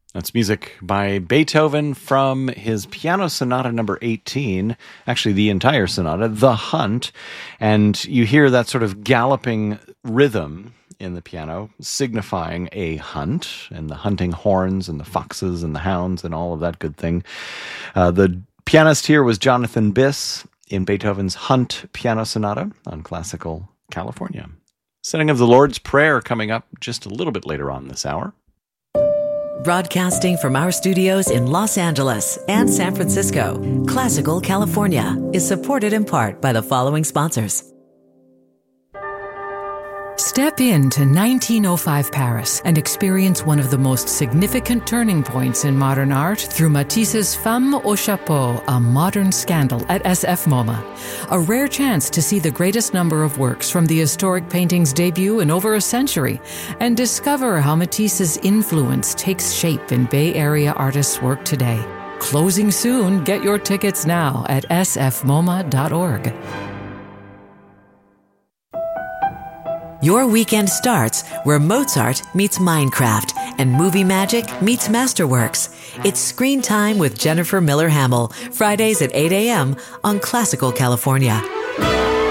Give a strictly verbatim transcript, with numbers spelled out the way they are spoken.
That's music by Beethoven from his Piano Sonata number eighteen, actually the entire sonata, The Hunt. And you hear that sort of galloping rhythm in the piano, signifying a hunt, and the hunting horns and the foxes and the hounds and all of that good thing. Uh, the pianist here was Jonathan Biss in Beethoven's Hunt Piano Sonata on Classical California. Setting of the Lord's Prayer coming up just a little bit later on this hour. Broadcasting from our studios in Los Angeles and San Francisco, Classical California is supported in part by the following sponsors. Step into nineteen oh five Paris and experience one of the most significant turning points in modern art through Matisse's Femme au Chapeau, a modern scandal at S F MoMA. A rare chance to see the greatest number of works from the historic painting's debut in over a century and discover how Matisse's influence takes shape in Bay Area artists' work today. Closing soon. Get your tickets now at s f moma dot org. Your weekend starts where Mozart meets Minecraft and movie magic meets Masterworks. It's Screen Time with Jennifer Miller Hamill, Fridays at eight a.m. on Classical California.